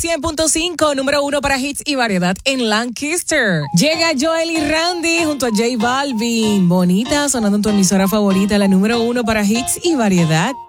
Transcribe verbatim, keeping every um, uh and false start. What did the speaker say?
cien punto cinco, número uno para hits y variedad en Lancaster. Llega Joel y Randy junto a J Balvin. Bonita, sonando en tu emisora favorita, la número uno para hits y variedad.